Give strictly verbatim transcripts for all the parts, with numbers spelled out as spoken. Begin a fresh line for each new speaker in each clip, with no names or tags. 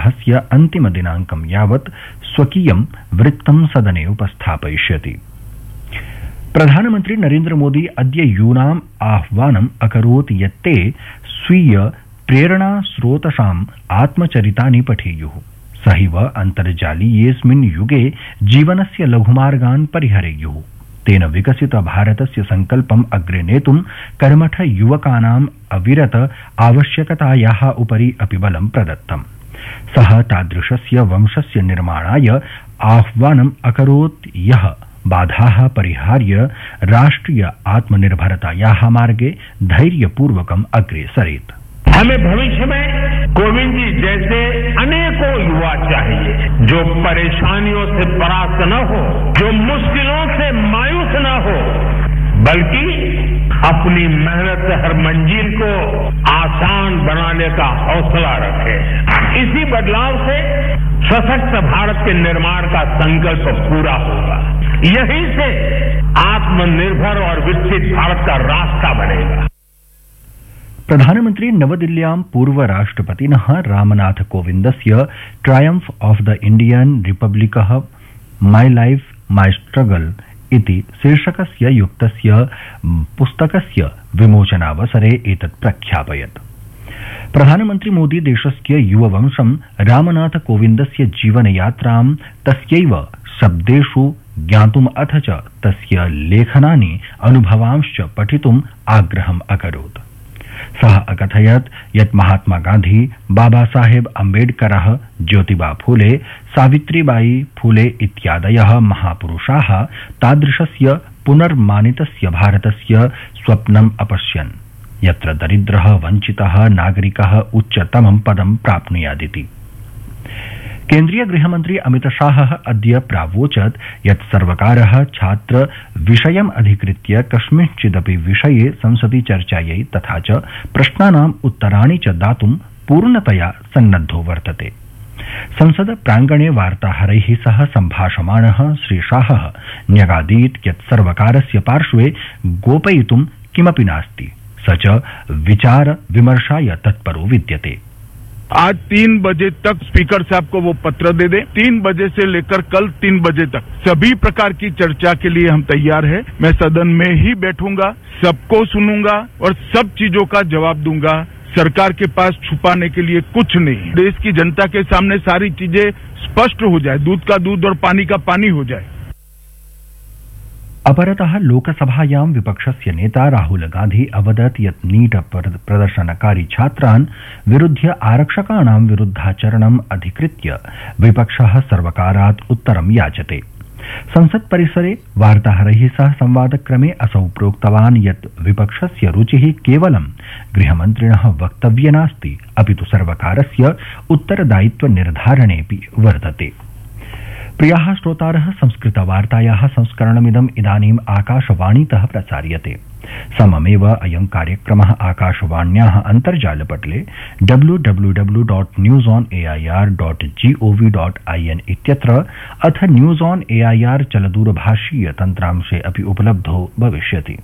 सप्ताहस्य अन्तिमदिनाङ्कं यावत् स्वकीयं वृत्तं सदने उपस्थापयिष्यति। प्रधानमन्त्री नरेन्द्र मोदी अद्य यूनाम् आह्वानम् अकरोत् यत् ते स्वीय प्रेरणास्रोतसाम् आत्मचरितानि पठेयुः। सहैव अन्तर्जालीयेऽस्मिन् युगे जीवनस्य लघुमार्गान् परिहरेयुः। तेन विकसित भारतस्य संकल्पम् अग्रे नेतुं कर्मठ युवकानाम् अविरत आवश्यकतायाः उपरि अपि बलं प्रदत्तम्। सः तादृशस्य वंशस्य निर्माणाय आह्वानम् अकरोत् यः बाधाः परिहार्य राष्ट्रिय आत्मनिर्भरतायाः मार्गे धैर्यपूर्वकम् अग्रे सरेत्।
हमें भविष्य में कोविंद जी जैसे अनेकों युवा चाहिए जो परेशानियों से परास्त न हो, जो मुश्किलों से मायूस न हो, बल्कि अपनी मेहनत से हर मंजिल को आसान बनाने का हौसला रखे। इसी बदलाव से सशक्त भारत के निर्माण का संकल्प पूरा होगा। यहीं से आत्मनिर्भर और विकसित भारत का रास्ता बनेगा।
प्रधानमन्त्री नवदिल्ल्यां पूर्वराष्ट्रपतिनः Ramnath कोविन्दस्य Triumph of the Indian Republic my life my struggle इति शीर्षकस्य युक्तस्य पुस्तकस्य विमोचनावसरे एतत् प्रख्यापयत्। प्रधानमन्त्री मोदी देशस्य युववंशं रामनाथ कोविन्दस्य जीवनयात्रां तस्यैव शब्देषु ज्ञातुम् अथ च तस्य लेखनानि अनुभवांश्च पठितुम् आग्रहम् अकरोत्। सः अकथयत् यत् महात्मा गांधी, बाबा साहेब अम्बेडकरः, ज्योतिबा फूले, सावित्रीबाई फूले इत्यादयः महापुरुषाः तादृशस्य पुनर्मानितस्य भारतस्य स्वप्नम् अपश्यन् यत्र दरिद्रः वञ्चितः नागरिकः उच्चतमं पदं प्राप्नुयादिति। केन्द्रीय गृहमन्त्री अमित शाहः अद्य प्रावोचत् यत् सर्वकारः छात्र विषयम् अधिकृत्य कस्मिंश्चिदपि विषये संसदि चर्चायै तथा च प्रश्नानाम् उत्तराणि च दातुं पूर्णतया सन्नद्धो वर्तते। संसद प्रांगणे वार्ताहरैः सह सम्भाषमाणः श्री शाहः न्यगादीत् यत् सर्वकारस्य पार्श्वे गोपयितुं किमपि नास्ति, स च विचार विमर्शाय तत्परो विद्यते।
आज तीन बजे तक स्पीकर साहब को वो पत्र दे दें। तीन बजे से लेकर कल तीन बजे तक सभी प्रकार की चर्चा के लिए हम तैयार हैं। मैं सदन में ही बैठूंगा, सबको सुनूंगा और सब चीजों का जवाब दूंगा। सरकार के पास छुपाने के लिए कुछ नहीं। देश की जनता के सामने सारी चीजें स्पष्ट हो जाए, दूध का दूध और पानी का पानी हो जाए।
अपरतः लोकसभायां विपक्षस्य नेता राहुल गांधी अवदत् यत् नीट प्रदर्शनकारी छात्रान् विरुध्य आरक्षकाणां विरुद्धाचरणम् अधिकृत्य विपक्षः सर्वकारात् उत्तरं याचते। संसत् परिसरे वार्ताहरैः सह संवादक्रमे असौ प्रोक्तवान् यत् विपक्षस्य रुचिः केवलं गृहमन्त्रिणः वक्तव्ये नास्ति, अपितु सर्वकारस्य उत्तरदायित्व निर्धारणेऽपि वर्तते। प्रियाः श्रोतारः, संस्कृतवार्तायाः संस्करणमिदम् इदानीम् आकाशवाणीतः प्रसार्यते। सममेव अयं कार्यक्रमः आकाशवाण्याः अन्तर्जालपटले W W W dot news on A I R dot gov dot I N इत्यत्र अथ news on A I R चलदूरभाषीय तन्त्रांशे अपि उपलब्धो भविष्यति।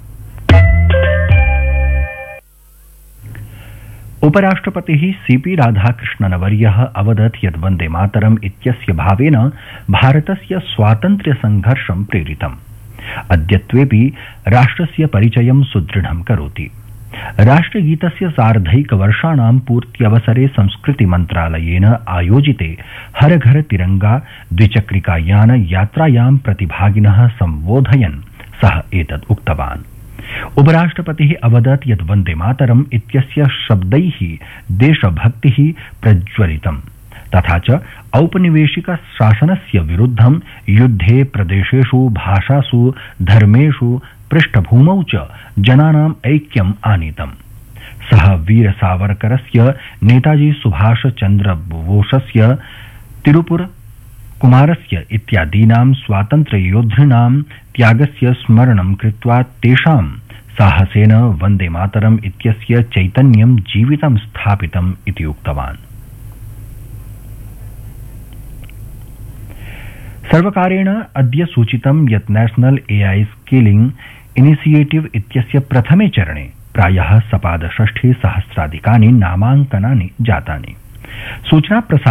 उपराष्ट्रपतिः सीपी राधाकृष्णनवर्यः अवदत् यत् वन्दे मातरम् इत्यस्य भावेन भारतस्य स्वातन्त्र्य संघर्षं प्रेरितम्। अद्यत्वेऽपि राष्ट्रस्य परिचयं सुदृढं करोति। राष्ट्रगीतस्य सार्धैकवर्षाणां पूर्त्यवसरे संस्कृति मन्त्रालयेन आयोजिते हर घर तिरंगा द्विचक्रिकायान यात्रायां प्रतिभागिनः सम्बोधयन् सः एतत् उक्तवान्। उपराष्ट्रपतिः अवदत् यत् वन्दे मातरम् इत्यस्य शब्दैः देशभक्तिः प्रज्वलितम् तथा च औपनिवेशिक शासनस्य विरुद्धं युद्धे प्रदेशेषु भाषासु धर्मेषु पृष्ठभूमौ च जनानाम् ऐक्यम् आनीतम्। सः वीर सावरकरस्य, नेताजी सुभाष चन्द्र बोसस्य, तिरुपुर कुमारस्य इत्यादीनां स्वातन्त्र्ययोद्धिनां त्यागस्य स्मरणं कृत्वा तेषां साहसेन वन्दे मातरम् इत्यस्य चैतन्यं जीवितं स्थापितम् इति उक्तवान्। सर्वकारेण अद्य सूचितं यत् नेशनल एआई स्किलिंग इनिशिएटिव इत्यस्य प्रथमे चरणे प्रायः सपादषष्ठि सहस्राधिकानि नामाङ्कनानि जातानि। सूचना